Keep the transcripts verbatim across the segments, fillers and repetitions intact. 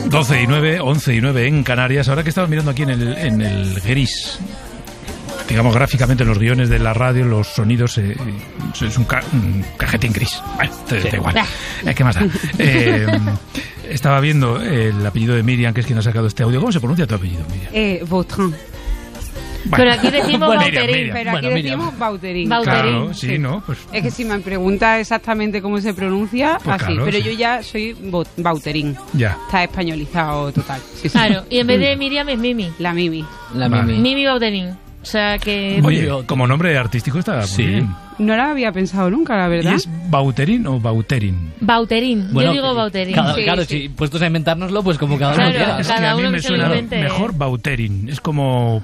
doce y nueve, once y nueve en Canarias. Ahora que estamos mirando aquí en el, en el gris, digamos gráficamente en los guiones de la radio, los sonidos, eh, es un, ca un cajetín gris. Bueno, te, te da igual. Eh, ¿Qué más da? Eh, estaba viendo el apellido de Miriam, que es quien ha sacado este audio. ¿Cómo se pronuncia tu apellido, Miriam? Eh, Vautrin. Bueno. Pero aquí decimos Bueno, Bauterín. Miriam, Miriam. Pero aquí Bueno, decimos Miriam. Bauterín. Bauterín. Claro, sí, Sí. ¿no? Pues, Es que si me pregunta exactamente cómo se pronuncia, Pues así. claro, pero sí. yo ya soy Bo- Bauterín. ya. Está españolizado total. Sí, sí. Claro, y en vez de Miriam es Mimi. La Mimi. La Vale. Mimi. Mimi Bauterín. O sea que... Oye, como nombre artístico está Sí. muy bien. No la había pensado nunca, la ¿Y verdad. es Bauterín o Bauterin? Bauterín. Bueno, Yo digo Bauterín. Cada- Sí, claro, sí. si puestos a inventárnoslo, pues como cada uno Claro, quiera. Es cada que a mí uno me que se lo suena invente. mejor Bauterin. Es como...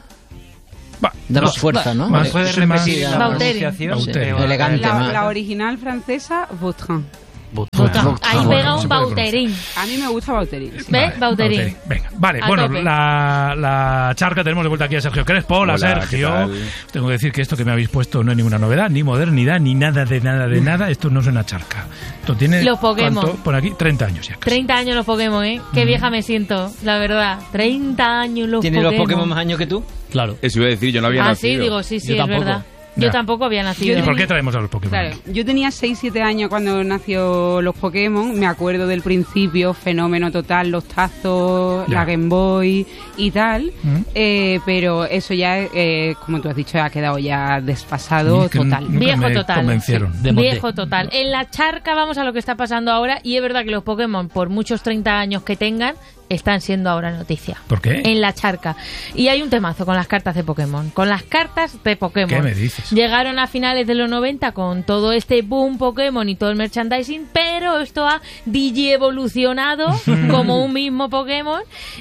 Va, Danos no, fuerza, ¿no? más- ¿Puedes soy más- repetir la Bauterin. pronunciación? Bauterin. Eh, Elegante, La, más. la original francesa, Vautrin. Bauterin. Ahí bueno, pega se un puede Bauterín. A mí me gusta Bauterín. sí. ¿Ves? Bauterín. Venga, vale, A bueno, tope. la, la charca tenemos de vuelta aquí a Sergio Crespo. Hola, Hola, Sergio. ¿qué tal? Tengo que decir que esto que me habéis puesto no es ninguna novedad, ni modernidad, ni nada de nada de nada. Esto no es una charca. Esto tiene, Los Pokémon. ¿cuánto? Por aquí, treinta años ya. Casi. treinta años los Pokémon, ¿eh? Qué vieja me siento, la verdad. treinta años los ¿Tienes Pokémon. los Pokémon más años que tú? Claro. Eso iba a decir, yo no había Ah, nacido. sí, digo, sí, sí, Yo es tampoco. verdad. Ya. Yo tampoco había nacido. ¿Y por qué traemos a los Pokémon? Claro, yo tenía seis siete años cuando nació los Pokémon, me acuerdo del principio, fenómeno total, los tazos, Ya. la Game Boy y tal, ¿Mm? eh, pero eso ya, eh, como tú has dicho, ha quedado ya desfasado Es que total. nunca Viejo me total. convencieron. De monte. Viejo total. En la charca vamos a lo que está pasando ahora y es verdad que los Pokémon, por muchos treinta años que tengan, están siendo ahora noticia. ¿Por qué? En la charca. Y hay un temazo con las cartas de Pokémon. Con las cartas de Pokémon. ¿Qué me dices? Llegaron a finales de los noventa con todo este boom Pokémon y todo el merchandising, pero esto ha digievolucionado como un mismo Pokémon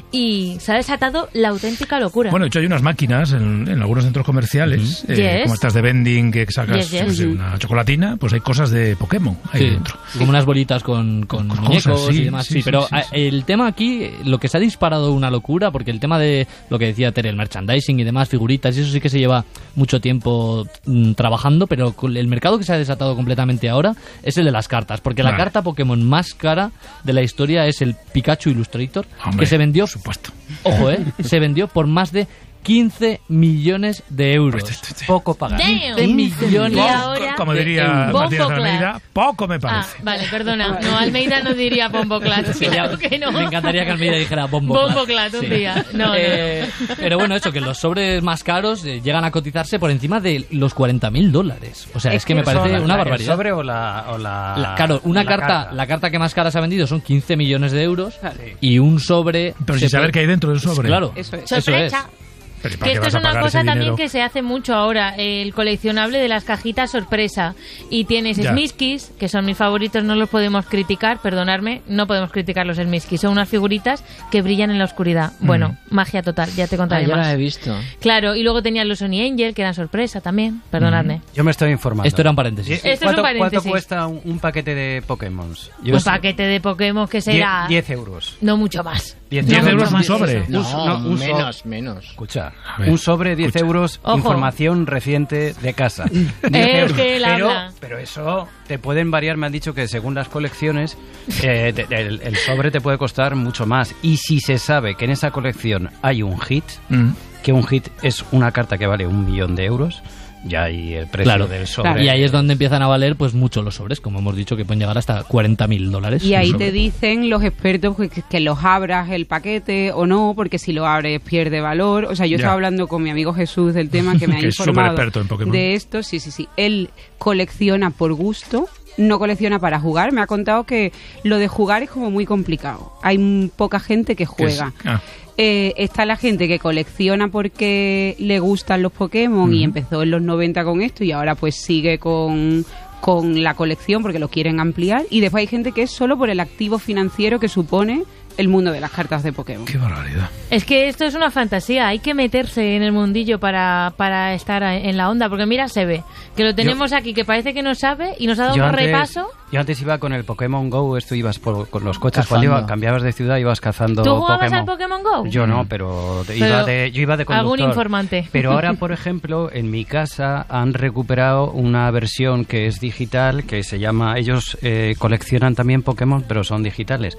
y se ha desatado la auténtica locura. Bueno, de hecho hay unas máquinas en, en algunos centros comerciales, eh, Yes. como estas de vending que sacas Yes, yes. yo qué sé, una chocolatina, pues hay cosas de Pokémon ahí Sí, dentro. como unas bolitas con, con Con muñecos cosas, sí, y demás. sí, Sí, sí, pero sí, a- sí. el tema aquí, lo que se ha disparado una locura, porque el tema de lo que decía Tere, el merchandising y demás, figuritas, y eso sí que se lleva mucho tiempo mm, trabajando, pero con el mercado que se ha desatado completamente ahora es el de las cartas, porque la Vale. carta Pokémon más cara de la historia es el Pikachu Illustrator, Hombre, que se vendió, por supuesto. ojo, eh, se vendió por más de quince millones de euros. Poco pagar. Damn. quince millones. Y Poco, ahora- como diría Bombo Matías Clad. Almeida, poco me Ah, parece. vale, perdona. No, Almeida no diría Bombo Clat. Sería- Claro que no. Me encantaría que Almeida dijera Bombo Bombo Clat. Clat un día. No, no, no. Eh, Pero bueno, eso, que los sobres más caros eh, llegan a cotizarse por encima de los cuarenta mil dólares. O sea, es, Es que, que me parece ¿La- una la- ¿El barbaridad. sobre o la...? O la La- claro, una la carta, la carta que más cara se ha vendido son quince millones de euros y un sobre... Pero se sin saber puede- qué hay dentro del sobre. Claro, Eso es. eso es. Sorpresa. Pero ¿para Que qué esto vas es a una pagar cosa ese también dinero? que se hace mucho ahora, el coleccionable de las cajitas sorpresa. Y tienes Ya. Smiskis, que son mis favoritos, no los podemos criticar, perdonadme, no podemos criticar los Smiskis. Son unas figuritas que brillan en la oscuridad. Bueno, magia total, ya te Ah, contaré yo la más. he visto. Claro, y luego tenían los Sony Angel, que eran sorpresa también, perdonadme. Yo me estoy informando. Esto era un paréntesis. ¿Y- Esto es un ¿Cuánto, paréntesis. ¿Cuánto cuesta un, un paquete de Pokémon? Un paquete de Pokémon que será... diez euros. No mucho más. diez diez No euros mucho un más sobre. que eso. No, Un- no, un so- menos, menos. Escucha, A ver, un sobre, diez escucha. euros, Ojo. información reciente de casa. diez Es euros. que él pero, habla. pero eso te pueden variar, me han dicho que según las colecciones, eh, te- el, el sobre te puede costar mucho más. Y si se sabe que en esa colección hay un hit, Mm. que un hit es una carta que vale un millón de euros, ya ahí el precio Claro. del sobre. Y ahí es donde empiezan a valer pues mucho los sobres, como hemos dicho, que pueden llegar hasta cuarenta mil dólares. Y ahí un sobre. te dicen los expertos que, que los abras el paquete o no, porque si lo abres pierde valor. O sea, yo Ya. estaba hablando con mi amigo Jesús del tema, que me ha Que es informado superexperto en Pokémon. de esto. Sí, sí, sí. Él colecciona por gusto, no colecciona para jugar. Me ha contado que lo de jugar es como muy complicado. Hay m- poca gente que Que es- juega. ah, Eh, está la gente que colecciona porque le gustan los Pokémon y Ujú. empezó en los noventa con esto y ahora pues sigue con, con la colección porque lo quieren ampliar. Y después hay gente que es solo por el activo financiero que supone el mundo de las cartas de Pokémon. qué barbaridad. Es que esto es una fantasía, hay que meterse en el mundillo para, para estar a- en la onda, porque mira, se ve que lo tenemos aquí, que parece que no sabe y nos ha dado Yo un antes, repaso. yo antes iba con el Pokémon Go, esto ibas por, con los coches, Cazando. cuando iba, cambiabas de ciudad ibas cazando ¿Tú jugabas Pokémon. al Pokémon Go? Yo no, pero, te- Pero iba de, yo iba de conductor. algún informante. Pero ahora, por ejemplo, en mi casa han recuperado una versión que es digital, que se llama... Ellos eh, coleccionan también Pokémon, pero son digitales.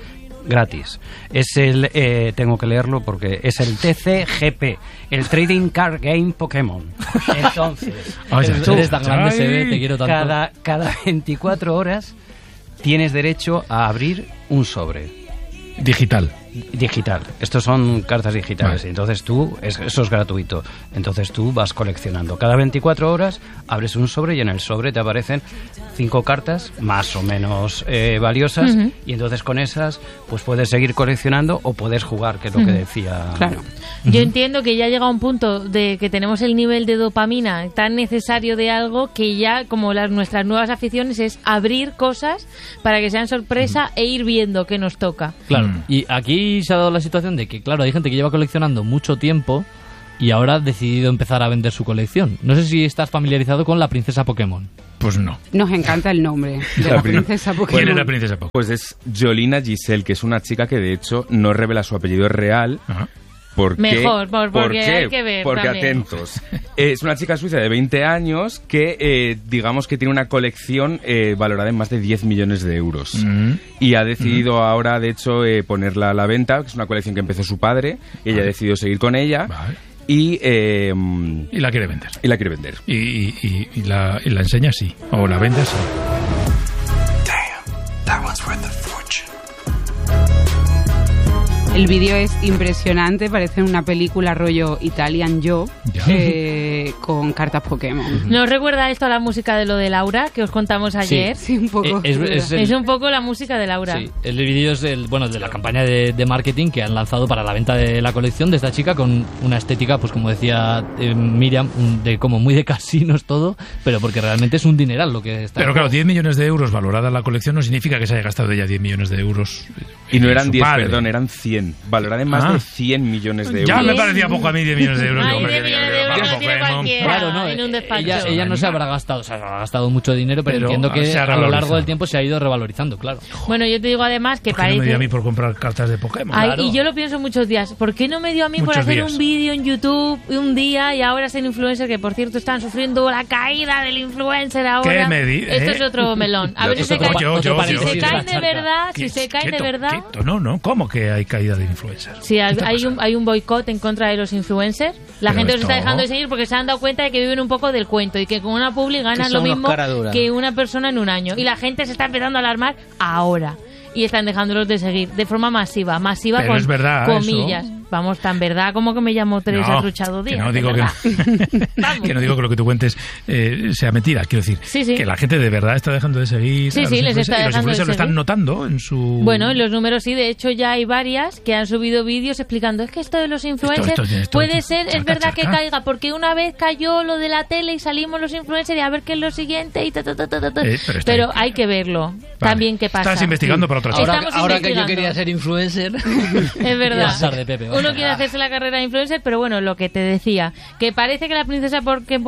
gratis. Es el, eh, tengo que leerlo porque es el T C G P, el Trading Card Game Pokémon. Entonces, Oye, tú, eres tan grande, se ve, te quiero tanto. cada, cada veinticuatro horas tienes derecho a abrir un sobre. Digital. Digital. Estos son cartas digitales. Vale. Entonces tú, es- eso es gratuito. Entonces tú vas coleccionando. Cada veinticuatro horas abres un sobre y en el sobre te aparecen cinco cartas más o menos eh, valiosas. Ujú. Y entonces con esas pues puedes seguir coleccionando o puedes jugar, que es lo que decía. Claro. Yo entiendo que ya llega un punto de que tenemos el nivel de dopamina tan necesario de algo que ya, como las nuestras nuevas aficiones, es abrir cosas para que sean sorpresa e ir viendo qué nos toca. Claro, Mm. y aquí se ha dado la situación de que, claro, hay gente que lleva coleccionando mucho tiempo y ahora ha decidido empezar a vender su colección. No sé si estás familiarizado con la princesa Pokémon. Pues no. Nos encanta el nombre de La la prin- princesa ¿Quién Pokémon. es la princesa Pokémon? Pues es Jolina Giselle, que es una chica que de hecho no revela su apellido real. Ajá. ¿Por qué? Mejor, por- ¿Por porque qué? hay que ver Porque también. atentos. Es una chica suiza de veinte años que, eh, digamos que tiene una colección eh, valorada en más de diez millones de euros. Mm. Y ha decidido ahora, de hecho, eh, ponerla a la venta, que es una colección que empezó su padre. Y ella ha decidido seguir con ella. Vale. Y, eh, Y la quiere vender. y la quiere vender. Y, y, y- y la, y la enseña sí. O la vende sí. El vídeo es impresionante, parece una película rollo Italian Job Ya. eh, con cartas Pokémon. ¿Nos recuerda esto a la música de lo de Laura que os contamos ayer? Sí, un poco. Eh, es- es el- Es un poco la música de Laura. Sí, el vídeo es el, bueno, de la campaña de, de marketing que han lanzado para la venta de la colección de esta chica con una estética, pues como decía eh, Miriam, un- de como muy de casinos todo, pero porque realmente es un dineral lo que está. Pero claro, diez millones de euros valorada la colección no significa que se haya gastado ella diez millones de euros. Y no en eran su diez, padre. perdón, eran cien. Valorada en más Ah. de cien millones de euros. Ya me parecía poco a mí diez millones de euros. Ay, Digo, hombre, diez que millones diga, de euros para lo tiene Pokémon. cualquiera. Claro, no, en un eh, despacho. ella, ella no se habrá gastado, o sea, ha gastado mucho dinero, pero, Pero entiendo que se ha a lo largo revalorizado. del tiempo se ha ido revalorizando, claro. Bueno, yo te digo además que ¿Por qué no me parece... dio a mí por comprar cartas de Pokémon? Ay, Claro. y yo lo pienso muchos días. ¿Por qué no me dio a mí por Muchos hacer días. un vídeo en YouTube un día y ahora ser influencer? Que por cierto están sufriendo la caída del influencer ahora. ¿Qué me di- Esto eh? es otro melón. A ver si Esto se es caen, otro- otro si se paréntesis caen de de la charca. verdad, si se caen de Quieto, verdad. quieto. No, no, ¿cómo que hay caída de influencers? Sí, ¿Qué hay, está hay pasando? un, hay un boicot en contra de los influencers. La Pero gente los esto- está dejando de seguir porque se han dado cuenta de que viven un poco del cuento y que con una publi ganan Que lo son unos mismo cara dura. que una persona en un año. Y la gente se está empezando a alarmar ahora. Y están dejándolos de seguir de forma masiva. Masiva Pero con es verdad comillas. eso. Vamos, tan verdad como que me llamo Teresa No, Truchado que Díaz. no de digo que, verdad. Vamos. que no digo que lo que tú cuentes eh, sea mentira. Quiero decir, Sí, sí. que la gente de verdad está dejando de seguir. Sí, a los sí, les influencers, está y los dejando de influencers lo están seguir. notando en su. Bueno, en los números sí, de hecho ya hay varias que han subido vídeos explicando, es que esto de los influencers Esto- esto- esto- puede ser, es charca, verdad que charca. caiga, porque una vez cayó lo de la tele y salimos los influencers y a ver qué es lo siguiente y ta, ta, ta, ta, ta, ta. Eh, pero está Pero bien. hay que verlo, Vale. también qué pasa. Estás investigando para otra Ahora- cosa. Estamos Ahora, ahora que yo investigando. quería ser influencer. Es verdad. Pasar de Pepe, vamos. Uno quiere hacerse la carrera de influencer, pero bueno, lo que te decía, que parece que la princesa porque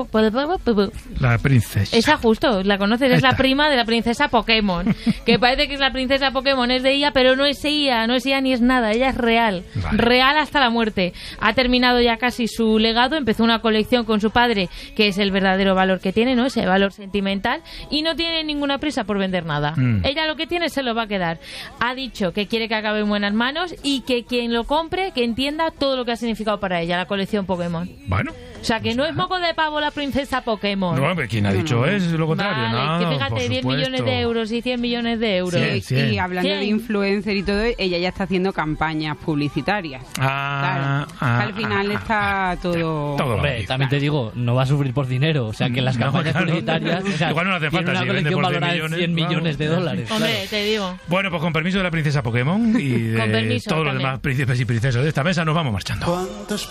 La princesa. esa justo, la conoces, Ahí es la está. prima de la princesa Pokémon. Que parece que es la princesa Pokémon, es de ella, pero no es ella, no es ella ni es nada, ella es real. Vale. Real hasta la muerte. Ha terminado ya casi su legado, empezó una colección con su padre, que es el verdadero valor que tiene, ¿no? Ese valor sentimental, y no tiene ninguna prisa por vender nada. Mm. Ella lo que tiene se lo va a quedar. Ha dicho que quiere que acabe en buenas manos y que quien lo compre, que entienda todo lo que ha significado para ella la colección Pokémon. Bueno. O sea, que no es moco de pavo la princesa Pokémon. No, hombre, ¿quién ha dicho es lo contrario? Vale, no, que por fíjate, diez supuesto. millones de euros y cien millones de euros. Cien. Y, cien. y hablando Cien. de influencer y todo, ella ya está haciendo campañas publicitarias. Ah, Claro. ah, Al final ah, está todo... todo Hombre, también te digo, no va a sufrir por dinero, o sea que las No, campañas claro. publicitarias, o sea, Igual no le hace tiene falta, una si vende colección por cien valorada en millones, cien vamos. millones de dólares. Hombre, claro. te digo. Bueno, pues con permiso de la princesa Pokémon y de Con permiso todos los también. demás príncipes y princesas de esta mesa, nos vamos marchando.